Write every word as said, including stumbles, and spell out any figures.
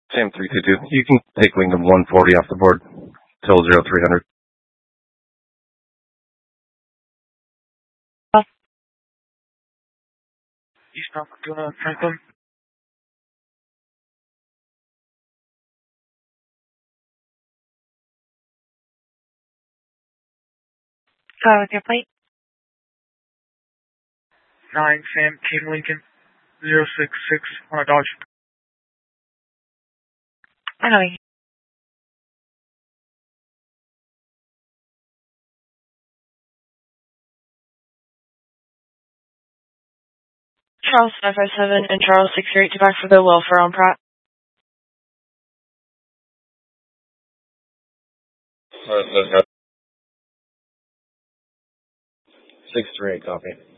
Sam three two two. You can take Lincoln one forty off the board till zero three hundred. Eastbound uh, Franklin. Go with your plate. Nine Sam King Lincoln zero six six on a Dodge. I know. Charles five five seven and Charles six three eight to back for the welfare on Pratt. Six three eight copy.